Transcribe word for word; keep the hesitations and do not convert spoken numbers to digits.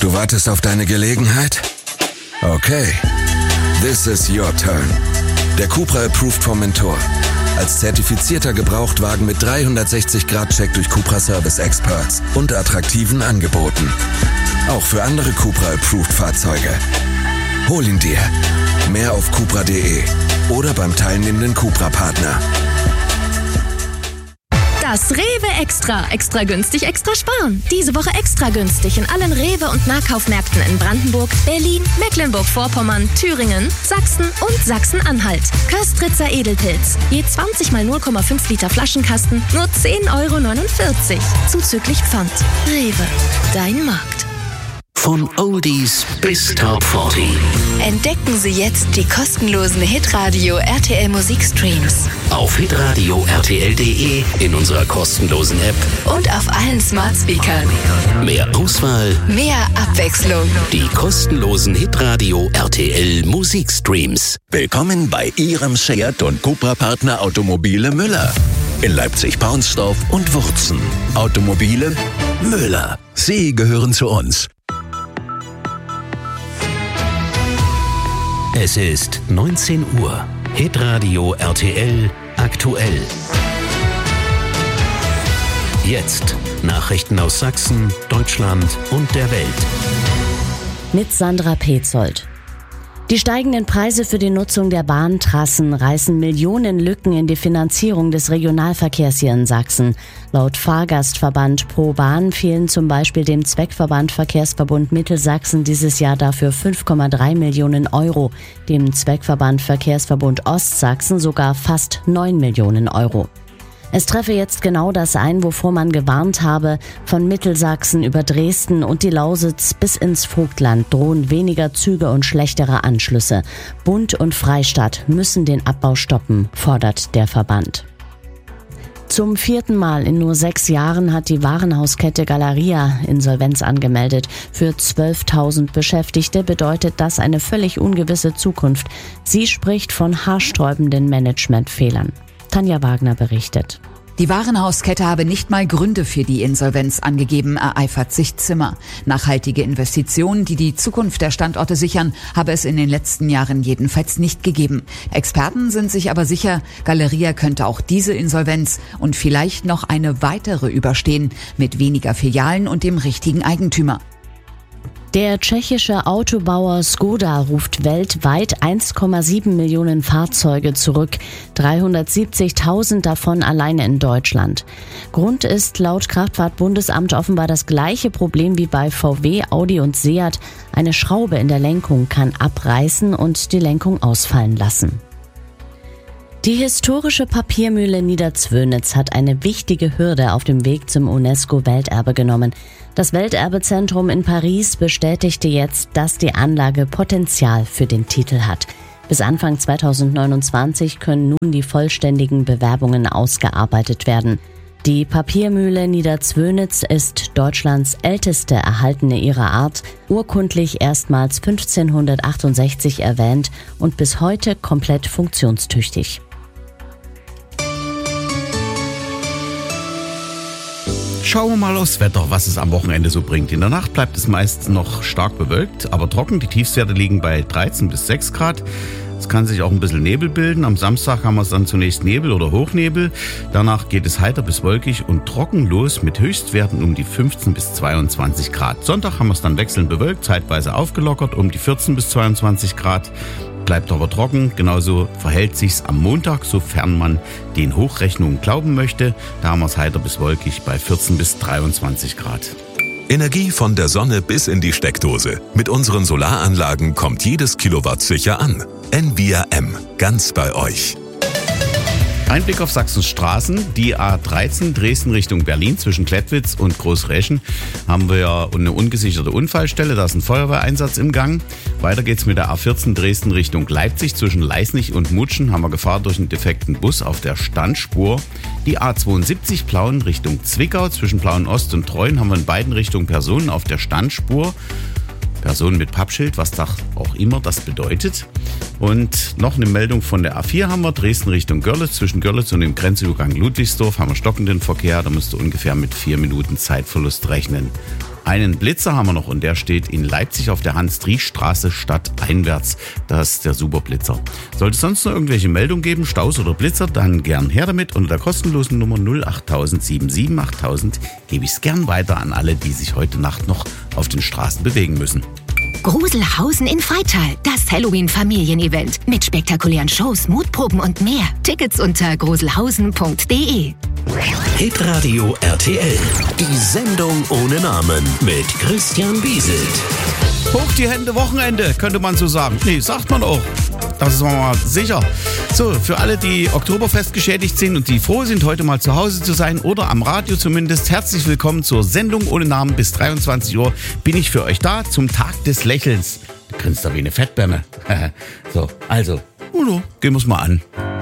Du wartest auf deine Gelegenheit? Okay. This is your turn. Der Cupra Approved vom Mentor. Als zertifizierter Gebrauchtwagen mit dreihundertsechzig Grad Check durch Cupra Service Experts und attraktiven Angeboten. Auch für andere Cupra Approved Fahrzeuge. Hol ihn dir. Mehr auf cupra punkt de oder beim teilnehmenden Cupra-Partner. Das Rewe Extra. Extra günstig, extra sparen. Diese Woche extra günstig in allen Rewe- und Nahkaufmärkten in Brandenburg, Berlin, Mecklenburg-Vorpommern, Thüringen, Sachsen und Sachsen-Anhalt. Köstritzer Edelpilz. Je zwanzig mal null Komma fünf Liter Flaschenkasten, nur zehn Euro neunundvierzig. Zuzüglich Pfand. Rewe. Dein Markt. Von Oldies bis Top vierzig. Entdecken Sie jetzt die kostenlosen Hitradio R T L Musikstreams. Auf hitradio r t l punkt de, in unserer kostenlosen App Und auf allen Smart Speakern. mehr Auswahl, Mehr Abwechslung. die kostenlosen Hitradio R T L Musikstreams. Willkommen bei Ihrem Seat und Cupra-Partner Automobile Müller. In Leipzig-Paunsdorf und Wurzen. Automobile Müller. Sie gehören zu uns. Es ist neunzehn Uhr. Hitradio R T L aktuell. Jetzt Nachrichten aus Sachsen, Deutschland und der Welt. Mit Sandra Petzold. Die steigenden Preise für die Nutzung der Bahntrassen reißen Millionen Lücken in die Finanzierung des Regionalverkehrs hier in Sachsen. Laut Fahrgastverband Pro Bahn fehlen zum Beispiel dem Zweckverband Verkehrsverbund Mittelsachsen dieses Jahr dafür fünf Komma drei Millionen Euro, dem Zweckverband Verkehrsverbund Ostsachsen sogar fast neun Millionen Euro. Es treffe jetzt genau das ein, wovor man gewarnt habe. Von Mittelsachsen über Dresden und die Lausitz bis ins Vogtland drohen weniger Züge und schlechtere Anschlüsse. Bund und Freistaat müssen den Abbau stoppen, fordert der Verband. Zum vierten Mal in nur sechs Jahren hat die Warenhauskette Galeria Insolvenz angemeldet. Für zwölftausend Beschäftigte bedeutet das eine völlig ungewisse Zukunft. Sie spricht von haarsträubenden Managementfehlern. Tanja Wagner berichtet. Die Warenhauskette habe nicht mal Gründe für die Insolvenz angegeben, ereifert sich Zimmer. Nachhaltige Investitionen, die die Zukunft der Standorte sichern, habe es in den letzten Jahren jedenfalls nicht gegeben. Experten sind sich aber sicher, Galeria könnte auch diese Insolvenz und vielleicht noch eine weitere überstehen, mit weniger Filialen und dem richtigen Eigentümer. Der tschechische Autobauer Skoda ruft weltweit eins Komma sieben Millionen Fahrzeuge zurück, dreihundertsiebzigtausend davon alleine in Deutschland. Grund ist laut Kraftfahrtbundesamt offenbar das gleiche Problem wie bei V W, Audi und Seat. Eine Schraube in der Lenkung kann abreißen und die Lenkung ausfallen lassen. Die historische Papiermühle Niederzwönitz hat eine wichtige Hürde auf dem Weg zum UNESCO-Welterbe genommen. Das Welterbezentrum in Paris bestätigte jetzt, dass die Anlage Potenzial für den Titel hat. Bis Anfang zweitausendneunundzwanzig können nun die vollständigen Bewerbungen ausgearbeitet werden. Die Papiermühle Niederzwönitz ist Deutschlands älteste erhaltene ihrer Art, urkundlich erstmals fünfzehnhundertachtundsechzig erwähnt und bis heute komplett funktionstüchtig. Schauen wir mal aufs Wetter, was es am Wochenende so bringt. In der Nacht bleibt es meist noch stark bewölkt, aber trocken. Die Tiefstwerte liegen bei dreizehn bis sechs Grad. Es kann sich auch ein bisschen Nebel bilden. Am Samstag haben wir es dann zunächst Nebel oder Hochnebel. Danach geht es heiter bis wolkig und trocken los mit Höchstwerten um die fünfzehn bis zweiundzwanzig Grad. Sonntag haben wir es dann wechselnd bewölkt, zeitweise aufgelockert um die vierzehn bis zweiundzwanzig Grad. Bleibt aber trocken. Genauso verhält sich's am Montag, sofern man den Hochrechnungen glauben möchte. Da haben wir es heiter bis wolkig bei vierzehn bis dreiundzwanzig Grad. Energie von der Sonne bis in die Steckdose. Mit unseren Solaranlagen kommt jedes Kilowatt sicher an. N V R M, ganz bei euch. Ein Blick auf Sachsens Straßen. Die A dreizehn Dresden Richtung Berlin zwischen Klettwitz und Großreschen haben wir ja eine ungesicherte Unfallstelle. Da ist ein Feuerwehreinsatz im Gang. Weiter geht's mit der A vierzehn Dresden Richtung Leipzig zwischen Leisnig und Mutschen. Haben wir Gefahr durch einen defekten Bus auf der Standspur. Die A zweiundsiebzig Plauen Richtung Zwickau zwischen Plauen Ost und Treuen haben wir in beiden Richtungen Personen auf der Standspur. Personen mit Pappschild, was da auch immer das bedeutet. Und noch eine Meldung von der A vier haben wir, Dresden Richtung Görlitz. Zwischen Görlitz und dem Grenzübergang Ludwigsdorf haben wir stockenden Verkehr. Da musst du ungefähr mit vier Minuten Zeitverlust rechnen. Einen Blitzer haben wir noch und der steht in Leipzig auf der Hans-Driesch-Straße stadteinwärts. Das ist der Superblitzer. Sollte es sonst noch irgendwelche Meldungen geben, Staus oder Blitzer, dann gern her damit. Unter der kostenlosen Nummer null acht sieben sieben achttausend gebe ich es gern weiter an alle, die sich heute Nacht noch auf den Straßen bewegen müssen. Gruselhausen in Freital, das Halloween-Familienevent mit spektakulären Shows, Mutproben und mehr. Tickets unter gruselhausen punkt de. Hitradio R T L. Die Sendung ohne Namen mit Christian Bieselt. Hoch die Hände, Wochenende, könnte man so sagen. Nee, sagt man auch. Das ist mal sicher. So, für alle, die Oktoberfest geschädigt sind und die froh sind, heute mal zu Hause zu sein oder am Radio zumindest, herzlich willkommen zur Sendung ohne Namen. Bis dreiundzwanzig Uhr bin ich für euch da zum Tag des Lächelns. Du grinst da wie eine Fettbirne. So, also, gehen wir's mal an.